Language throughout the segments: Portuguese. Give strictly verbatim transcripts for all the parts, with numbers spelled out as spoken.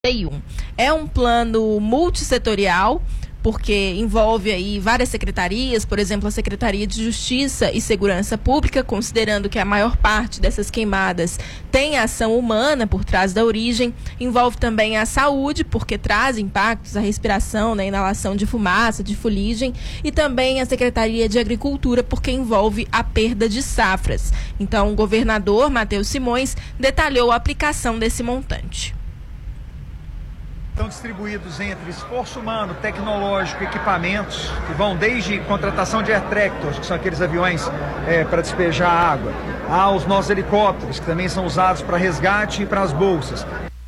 É um plano multissetorial, porque envolve aí várias secretarias, por exemplo, a Secretaria de Justiça e Segurança Pública, considerando que a maior parte dessas queimadas tem ação humana por trás da origem. Envolve também a saúde, porque traz impactos à respiração, né, inalação de fumaça, de fuligem, e também a Secretaria de Agricultura, porque envolve a perda de safras. Então, o governador Matheus Simões detalhou a aplicação desse montante. Estão distribuídos entre esforço humano, tecnológico, equipamentos, que vão desde contratação de air tractors, que são aqueles aviões é, para despejar água, aos nossos helicópteros, que também são usados para resgate e para as bolsas.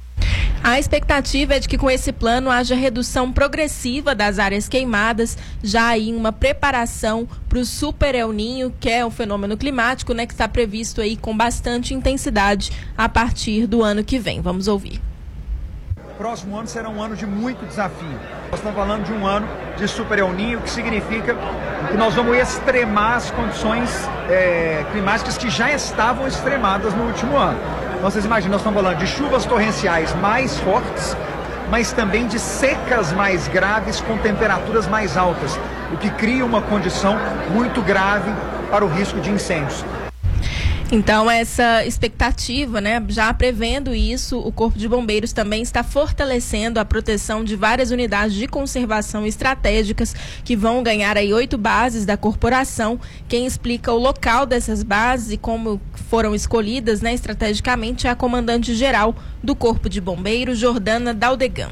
A expectativa é de que com esse plano haja redução progressiva das áreas queimadas, já em uma preparação para o Super El Niño, que é um fenômeno climático, né, que está previsto aí com bastante intensidade a partir do ano que vem. Vamos ouvir. O próximo ano será um ano de muito desafio. Nós estamos falando de um ano de Super El Niño, que significa que nós vamos extremar as condições é, climáticas que já estavam extremadas no último ano. Então, vocês imaginam, nós estamos falando de chuvas torrenciais mais fortes, mas também de secas mais graves com temperaturas mais altas, o que cria uma condição muito grave para o risco de incêndios. Então, essa expectativa, né, já prevendo isso, o Corpo de Bombeiros também está fortalecendo a proteção de várias unidades de conservação estratégicas que vão ganhar aí oito bases da corporação. Quem explica o local dessas bases e como foram escolhidas, né, estrategicamente é a comandante-geral do Corpo de Bombeiros, Jordana Daldegan.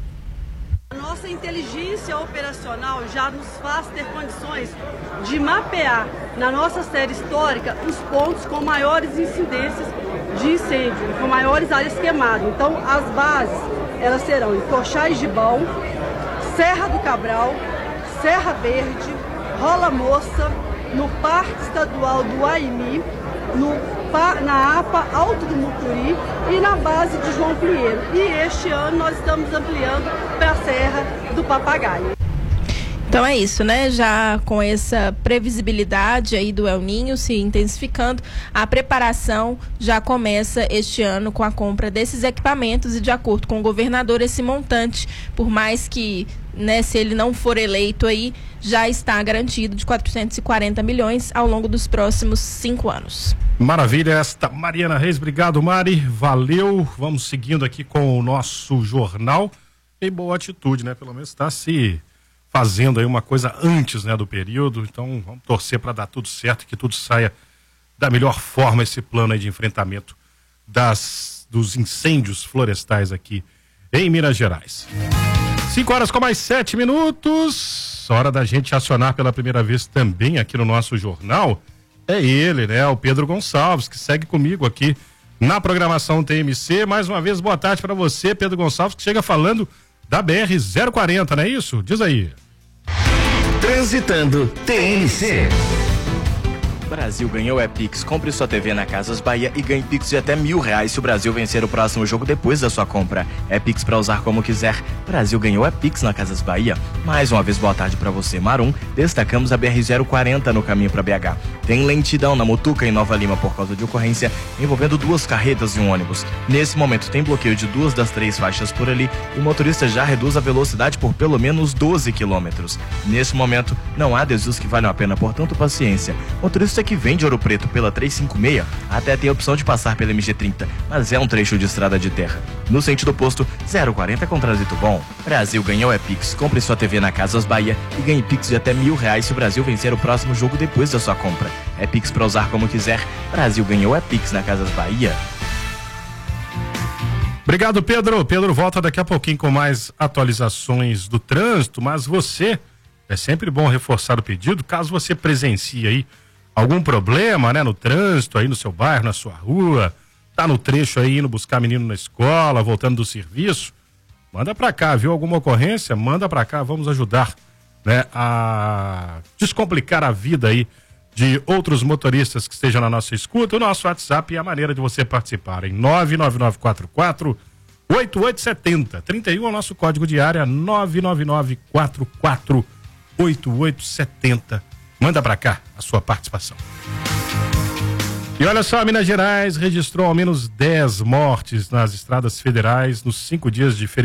A nossa inteligência operacional já nos faz ter condições de mapear na nossa série histórica os pontos com maiores incidências de incêndio, com maiores áreas queimadas. Então, as bases, elas serão em Tochá e Gibão, Serra do Cabral, Serra Verde, Rola Moça, no Parque Estadual do Aimi, no na APA Alto do Mucuri e na base de João Pinheiro. E este ano nós estamos ampliando para a Serra do Papagaio. Então é isso, né? Já com essa previsibilidade aí do El Niño se intensificando, a preparação já começa este ano com a compra desses equipamentos e, de acordo com o governador, esse montante, por mais que, né, se ele não for eleito aí, já está garantido de quatrocentos e quarenta milhões ao longo dos próximos cinco anos. Maravilha, esta Mariana Reis, obrigado, Mari, valeu. Vamos seguindo aqui com o nosso jornal. Tem boa atitude, né? Pelo menos está se fazendo aí uma coisa antes, né, do período. Então vamos torcer para dar tudo certo e que tudo saia da melhor forma, esse plano aí de enfrentamento das, dos incêndios florestais aqui em Minas Gerais. Cinco horas com mais sete minutos. Hora da gente acionar pela primeira vez também aqui no nosso jornal. É ele, né? O Pedro Gonçalves, que segue comigo aqui na programação T M C. Mais uma vez, boa tarde para você, Pedro Gonçalves, que chega falando da B R zero quarenta, não é isso? Diz aí. Transitando T M C. Brasil ganhou é Pix. Compre sua T V na Casas Bahia e ganhe Pix de até mil reais se o Brasil vencer o próximo jogo depois da sua compra. É Pix pra usar como quiser. Brasil ganhou é Pix na Casas Bahia. Mais uma vez, boa tarde pra você, Marum. Destacamos a B R zero quarenta no caminho pra B H. Tem lentidão na Mutuca em Nova Lima por causa de ocorrência envolvendo duas carretas e um ônibus. Nesse momento tem bloqueio de duas das três faixas por ali e o motorista já reduz a velocidade por pelo menos doze quilômetros. Nesse momento não há desvios que valham a pena, portanto paciência. Motorista que vem de Ouro Preto pela trezentos e cinquenta e seis até tem a opção de passar pela M G trinta, mas é um trecho de estrada de terra. No sentido oposto, zero quarenta com trânsito bom. Brasil ganhou é Pix. Compre sua T V na Casas Bahia e ganhe Pix de até mil reais se o Brasil vencer o próximo jogo depois da sua compra. É Pix pra usar como quiser. Brasil ganhou é Pix na Casas Bahia. Obrigado, Pedro. Pedro volta daqui a pouquinho com mais atualizações do trânsito, mas você, é sempre bom reforçar o pedido, caso você presencie aí algum problema, né, no trânsito aí no seu bairro, na sua rua, tá no trecho aí indo buscar menino na escola, voltando do serviço, manda pra cá, viu alguma ocorrência? Manda pra cá, vamos ajudar, né, a descomplicar a vida aí de outros motoristas que estejam na nossa escuta. O nosso WhatsApp é a maneira de você participar em nove nove nove quatro quatro oito oito sete zero. trinta e um é o nosso código de área, nove nove nove quatro quatro oito oito sete zero. Manda pra cá a sua participação. E olha só, Minas Gerais registrou ao menos dez mortes nas estradas federais nos cinco dias de feriado.